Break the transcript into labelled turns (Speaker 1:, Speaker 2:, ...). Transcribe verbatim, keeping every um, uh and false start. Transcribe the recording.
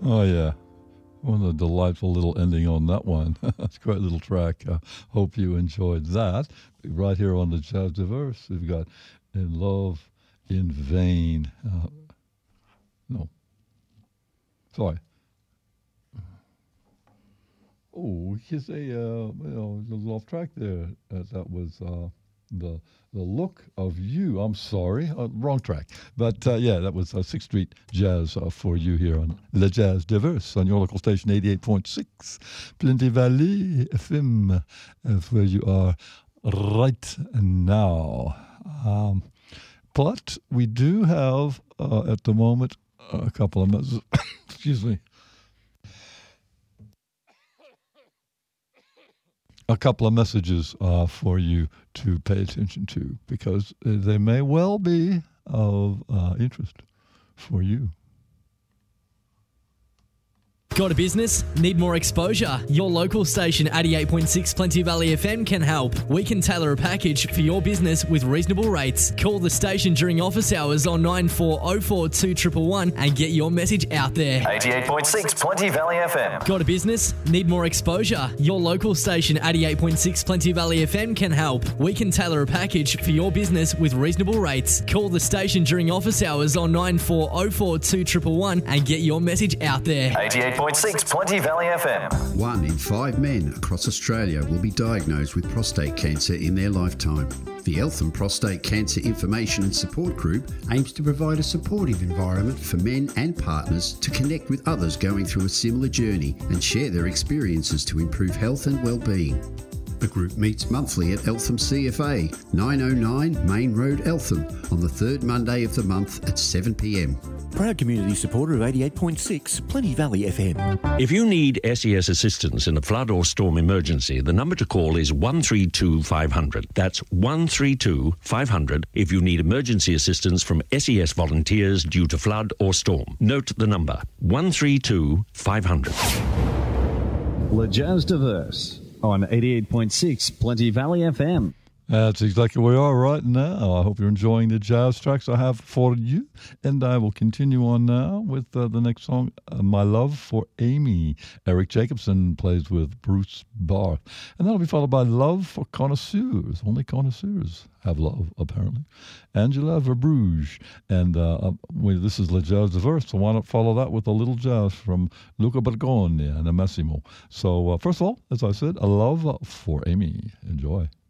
Speaker 1: Oh, yeah. What a delightful little ending on that one. That's a great little track. Uh, hope you enjoyed that. Right here on the Jazz Diverse, we've got In Love in Vain. Uh, no. Sorry. Oh, you say, uh, you know, a little off track there. Uh, that was uh, the the look of you. I'm sorry, uh, wrong track. But uh, yeah, that was uh, Sixth Street Jazz uh, for you here on Le Jazz Diverse on your local station, eighty-eight point six, Plenty Valley F M, uh, where you are right now. Um, but we do have uh, at the moment a couple of messages. Excuse me. A couple of messages uh, for you to pay attention to, because they may well be of uh, interest for you.
Speaker 2: Got a business? Need more exposure? Your local station, eighty-eight point six Plenty Valley F M, can help. We can tailor a package for your business with reasonable rates. Call the station during office hours on nine four oh four two one one one and get your message out there.
Speaker 3: eighty-eight point six Plenty Valley F M.
Speaker 2: Got a business? Need more exposure? Your local station, eighty-eight point six Plenty Valley F M, can help. We can tailor a package for your business with reasonable rates. Call the station during office hours on nine four oh four two one one one and get your message out there.
Speaker 3: eighty-eight point six Plenty Valley F M.
Speaker 4: One in five men across Australia will be diagnosed with prostate cancer in their lifetime. The Eltham Prostate Cancer Information and Support Group aims to provide a supportive environment for men and partners to connect with others going through a similar journey and share their experiences to improve health and well-being. The group meets monthly at Eltham C F A, nine oh nine Main Road, Eltham, on the third Monday of the month at seven p m.
Speaker 5: Proud community supporter of eighty-eight point six Plenty Valley F M.
Speaker 6: If you need S E S assistance in a flood or storm emergency, the number to call is one three two five hundred. That's one three two five hundred if you need emergency assistance from S E S volunteers due to flood or storm. Note the number, one three two five hundred.
Speaker 7: Le Jazz Diverse on eighty-eight point six Plenty Valley F M.
Speaker 1: That's exactly where we are right now. I hope you're enjoying the jazz tracks I have for you. And I will continue on now with uh, the next song, uh, My Love for Amy. Eric Jacobson plays with Bruce Barth. And that'll be followed by Love for Connoisseurs. Only connoisseurs have love, apparently. Angela Verbruge. And uh, uh, well, this is Le Jazz Diverse, so why not follow that with a little jazz from Luca Bergoni and Massimo. So uh, first of all, as I said, A Love for Amy. Enjoy.